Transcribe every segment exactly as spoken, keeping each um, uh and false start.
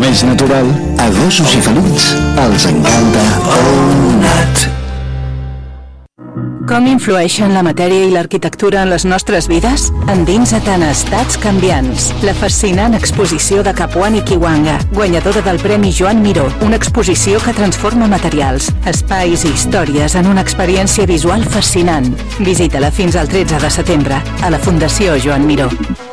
més natural, a gossos i felins els encanta ONAT. Com influeixen la matèria i l'arquitectura en les nostres vides? Endinsa't en Estats canviants. La fascinant exposició de Capuani Kiwanga, guanyadora del Premi Joan Miró. Una exposició que transforma materials, espais i històries en una experiència visual fascinant. Visita-la fins al tretze de setembre a la Fundació Joan Miró.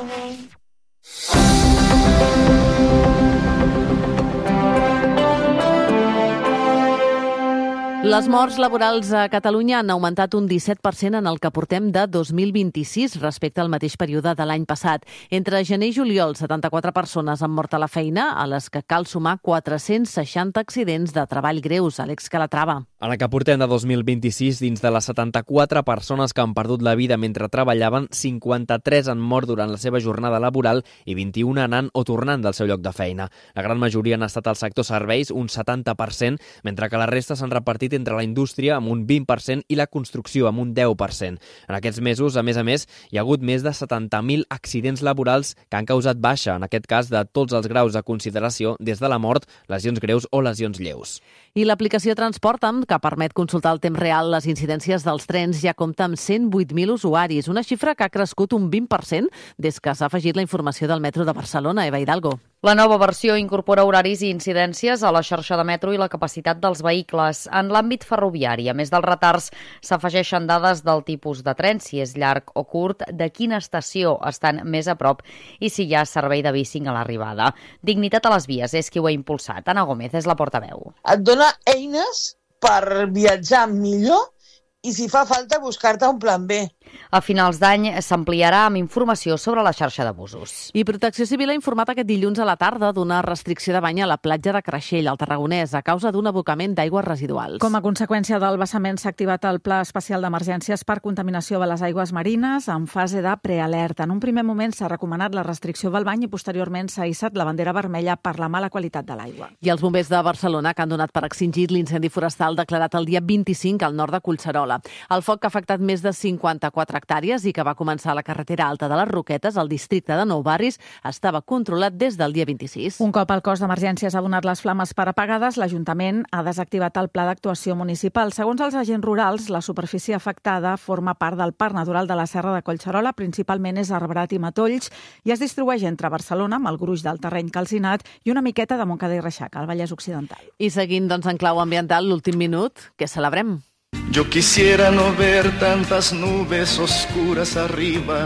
Les morts laborals a Catalunya han augmentat un disset per cent en el que portem de dos mil vint-i-sis respecte al mateix període de l'any passat. Entre gener i juliol, setanta-quatre persones han mort a la feina, a les que cal sumar quatre-cents seixanta accidents de treball greus. Àlex Calatrava. En el que portem de dos mil vint-i-sis, dins de les setanta-quatre persones que han perdut la vida mentre treballaven, cinquanta-tres han mort durant la seva jornada laboral i vint-i-u anant o tornant del seu lloc de feina. La gran majoria han estat al sector serveis, un setanta per cent, mentre que la resta s'han repartit entre la indústria amb un vint per cent i la construcció amb un deu per cent. En aquests mesos, a més a més, hi ha hagut més de setanta mil accidents laborals que han causat baixa, en aquest cas de tots els graus de consideració, des de la mort, lesions greus o lesions lleus. I l'aplicació Transporta'm, que permet consultar el temps real les incidències dels trens, ja compta amb cent vuit mil usuaris, una xifra que ha crescut un vint per cent des que s'ha afegit la informació del metro de Barcelona. Eva Hidalgo. La nova versió incorpora horaris i incidències a la xarxa de metro i la capacitat dels vehicles. En l'àmbit ferroviari, a més dels retards, s'afegeixen dades del tipus de tren, si és llarg o curt, de quina estació estan més a prop i si hi ha servei de bicing a l'arribada. Dignitat a les vies és qui ho ha impulsat. Ana Gómez és la portaveu. Et dona eines per viatjar millor i, si fa falta, buscar-te un plan B. A finals d'any s'ampliarà amb informació sobre la xarxa de busos. I Protecció Civil ha informat aquest dilluns a la tarda d'una restricció de bany a la platja de Creixell, al Tarragonès, a causa d'un abocament d'aigües residuals. Com a conseqüència del vessament s'ha activat el Pla Especial d'Emergències per contaminació de les aigües marines en fase de prealerta. En un primer moment s'ha recomanat la restricció del bany i posteriorment s'ha hissat la bandera vermella per la mala qualitat de l'aigua. I els bombers de Barcelona, que han donat per extingit l'incendi forestal declarat el dia vint-i-cinc al nord de Collserola. El foc que ha afectat més de cinquanta-quatre hectàrees i que va començar a la carretera alta de les Roquetes, al districte de Nou Barris, estava controlat des del dia vint-i-sis. Un cop el cos d'emergències ha donat les flames per apagades, l'Ajuntament ha desactivat el pla d'actuació municipal. Segons els agents rurals, la superfície afectada forma part del Parc Natural de la Serra de Collserola, principalment és arbrat i matolls, i es distribueix entre Barcelona, amb el gruix del terreny calcinat, i una miqueta de Montcada i Reixac, al Vallès Occidental. I seguint doncs, en clau ambiental, l'últim minut, que celebrem. Yo quisiera no ver tantas nubes oscuras arriba,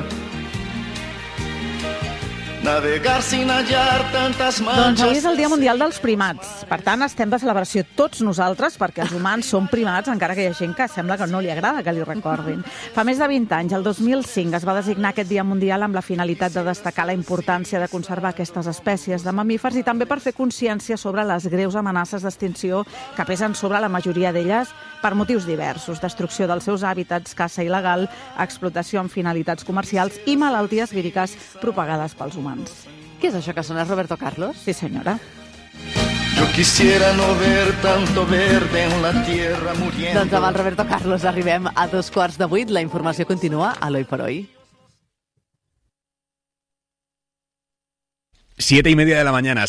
navegar sin hallar tantes manchas. Doncs avui és el Dia Mundial dels Primats. Per tant, estem de celebració tots nosaltres, perquè els humans som primats, encara que hi ha gent que sembla que no li agrada que li recordin. Fa més de vint anys, el dos mil cinc, es va designar aquest Dia Mundial amb la finalitat de destacar la importància de conservar aquestes espècies de mamífers i també per fer consciència sobre les greus amenaces d'extinció que pesen sobre la majoria d'elles per motius diversos: destrucció dels seus hàbitats, caça il·legal, explotació amb finalitats comercials i malalties víriques propagades pels humans. Què és això que sona, Roberto Carlos? Sí, senyora. Yo quisiera no ver tanto verde en la tierra muriendo. Doncs amb el Roberto Carlos arribem a dos quarts de vuit. La informació continua a l'Hoy por Hoy. Siete y media de la mañana.